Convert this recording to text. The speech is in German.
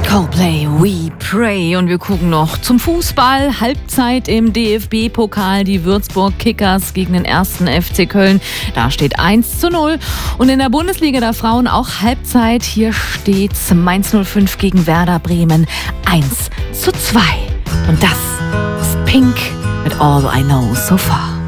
Coldplay, We Pray. Und wir gucken noch zum Fußball. Halbzeit im DFB-Pokal. Die Würzburg Kickers gegen den 1. FC Köln. Da steht 1:0. Und in der Bundesliga der Frauen auch Halbzeit. Hier steht Mainz 05 gegen Werder Bremen 1:2. Und das ist Pink mit All I Know So Far.